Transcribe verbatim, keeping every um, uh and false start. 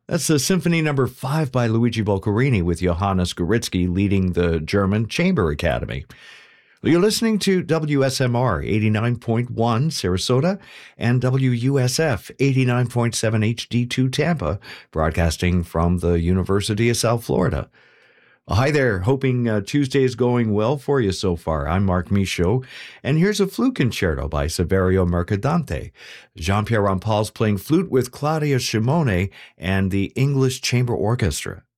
That's the Symphony Number Five by Luigi Boccherini with Johannes Goritzky leading the German Chamber Academy. You're listening to W S M R eighty-nine point one Sarasota and W U S F eighty-nine point seven H D two Tampa, broadcasting from the University of South Florida. Hi there, hoping uh, Tuesday is going well for you so far. I'm Mark Michaud, and here's a flute concerto by Saverio Mercadante. Jean-Pierre Rampal's playing flute with Claudia Shimone and the English Chamber Orchestra.